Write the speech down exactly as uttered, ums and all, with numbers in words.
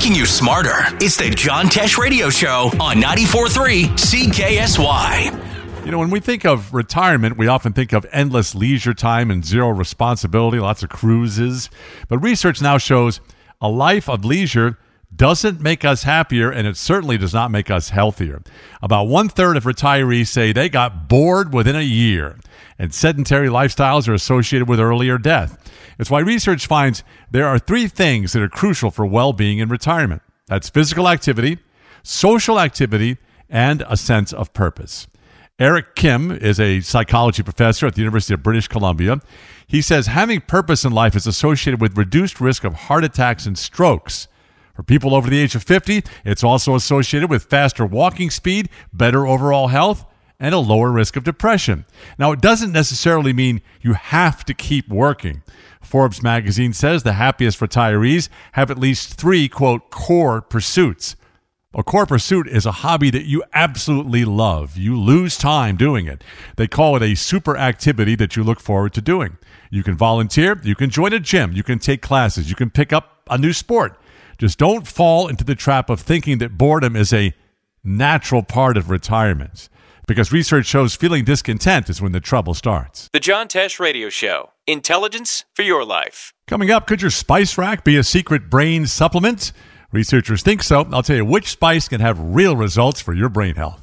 making you smarter. It's the John Tesh Radio Show on ninety-four point three C K S Y. You know, when we think of retirement, we often think of endless leisure time and zero responsibility, lots of cruises. But research now shows a life of leisure doesn't make us happier, and it certainly does not make us healthier. About one-third of retirees say they got bored within a year, and sedentary lifestyles are associated with earlier death. It's why research finds there are three things that are crucial for well-being in retirement. That's physical activity, social activity, and a sense of purpose. Eric Kim is a psychology professor at the University of British Columbia. He says having purpose in life is associated with reduced risk of heart attacks and strokes. For people over the age of fifty, it's also associated with faster walking speed, better overall health, and a lower risk of depression. Now, it doesn't necessarily mean you have to keep working. Forbes magazine says the happiest retirees have at least three, quote, core pursuits. A core pursuit is a hobby that you absolutely love. You lose time doing it. They call it a super activity that you look forward to doing. You can volunteer, you can join a gym, you can take classes, you can pick up a new sport. Just don't fall into the trap of thinking that boredom is a natural part of retirement, because research shows feeling discontent is when the trouble starts. The John Tesh Radio Show. Intelligence for your life. Coming up, could your spice rack be a secret brain supplement? Researchers think so. I'll tell you which spice can have real results for your brain health.